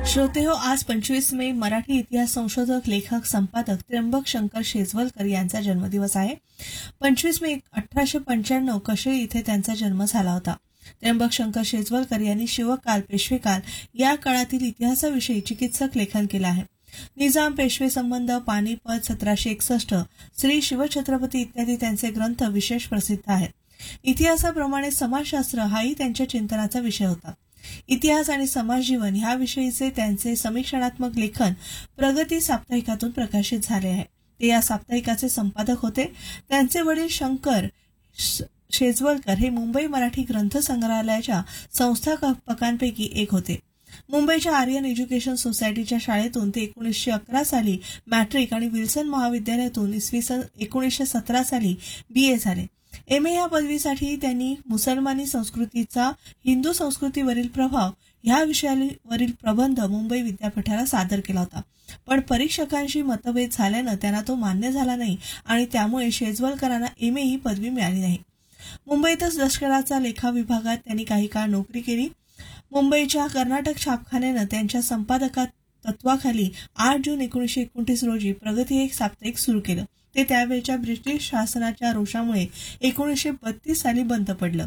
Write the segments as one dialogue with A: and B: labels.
A: श्रोते हो, आज 25 मे मराठी इतिहास संशोधक, लेखक, संपादक त्र्यंबक शंकर शेजवलकर यांचा जन्मदिवस आहे. 25 मे 1895 कशेळी इथे त्यांचा जन्म झाला होता. त्र्यंबक शंकर शेजवलकर यांनी शिवकाल, पेशवेकाल या काळातील इतिहासाविषयी चिकित्सक लेखन केलं आहे. निजाम पेशवे संबंध, पानिपत, 1761, श्री शिवछत्रपती इत्यादी त्यांचे ग्रंथ विशेष प्रसिद्ध आहेत. इतिहासाप्रमाणे समाजशास्त्र हाही त्यांच्या चिंतनाचा विषय होता. इतिहास आणि समाजजीवन ह्याविषयीचे त्यांचे समीक्षणात्मक लेखन प्रगती साप्ताहिकातून प्रकाशित झाले आहे. ते या साप्ताहिकाचे संपादक होते. त्यांचे वडील शंकर शेजवलकर हे मुंबई मराठी ग्रंथ संग्रहालयाच्या संस्थापकांपैकी एक होते. मुंबईच्या आर्यन एज्युकेशन सोसायटीच्या शाळेतून ते 1911 साली मॅट्रिक आणि विल्सन महाविद्यालयातून इसवी 1917 साली BA झाले. MA या पदवीसाठी त्यांनी मुसलमानी संस्कृतीचा हिंदू संस्कृतीवरील प्रभाव ह्या विषयावरील प्रबंध मुंबई विद्यापीठाला सादर केला होता. पण परीक्षकांशी मतभेद झाल्यानं त्यांना तो मान्य झाला नाही आणि त्यामुळे शेजवलकरांना MA ही पदवी मिळाली नाही. मुंबईतच लष्कराचा लेखा विभागात त्यांनी काही काळ नोकरी केली. मुंबईच्या कर्नाटक छापखान्यानं त्यांच्या संपादकात तत्वाखाली 8 जून 1929 रोजी प्रगती हे साप्ताहिक सुरू केलं. ते त्यावेळच्या ब्रिटिश शासनाच्या रोषामुळे 1932 साली बंद पडलं.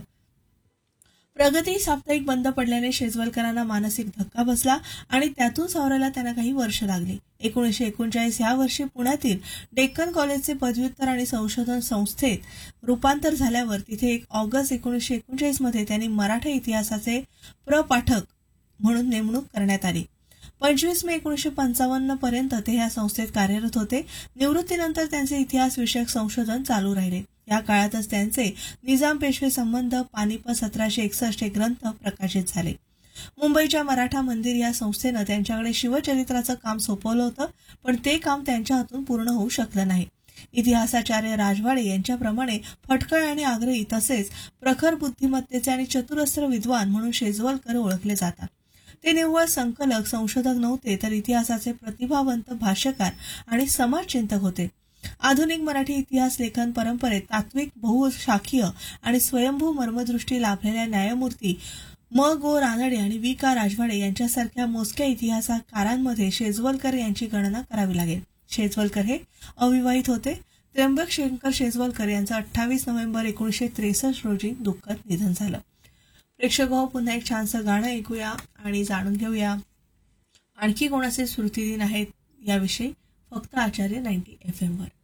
A: प्रगती साप्ताहिक बंद पडल्याने शेजवलकरांना मानसिक धक्का बसला आणि त्यातून सावरायला त्यांना काही वर्ष लागली. 1939 या वर्षी पुण्यातील डेक्कन कॉलेजचे पदव्युत्तर आणि संशोधन संस्थेत रूपांतर झाल्यावर तिथे 1 ऑगस्ट 1939 मध्ये त्यांनी मराठा इतिहासाचे प्रपाठक म्हणून नेमणूक करण्यात आली. 25 मे 1955 पर्यंत ते या संस्थेत कार्यरत होते. निवृत्तीनंतर त्यांचे इतिहास विषयक संशोधन चालू राहिले. या काळातच त्यांचे निजाम पेशवे संबंध, पानिपत, 1761 हे ग्रंथ प्रकाशित झाले. मुंबईच्या मराठा मंदिर या संस्थेनं त्यांच्याकडे शिवचरित्राचं काम सोपवलं होतं, पण ते काम त्यांच्या हातून पूर्ण होऊ शकलं नाही. इतिहासाचार्य राजवाडे यांच्याप्रमाणे फटकळ आणि आग्रही तसेच प्रखर बुद्धिमत्तेचे आणि चतुरस्त्र विद्वान म्हणून शेजवलकर ओळखले जातात. ते निव्वळ संकलक, संशोधक नव्हते, तर इतिहासाचे प्रतिभावंत भाष्यकार आणि समाजचिंतक होते. आधुनिक मराठी इतिहास लेखन परंपरेत तात्विक, बहुशाखीय आणि स्वयंभू मर्मदृष्टी लाभलेल्या न्यायमूर्ती गो रानडे आणि का राजवाडे यांच्यासारख्या मोजक्या इतिहासकारांमध्ये शेजवलकर यांची गणना करावी लागेल. शेजवलकर हे अविवाहित होते. त्र्यंबक शंकर शेजवलकर यांचं 28 नोव्हेंबर 1963 रोजी दुःखद निधन झालं. प्रेक्षक हो, पुन्हा एक छानसं गाणं ऐकूया आणि जाणून घेऊया आणखी कोणाचे स्मृतिदिन आहेत याविषयी फक्त आचार्य 90 FM वर.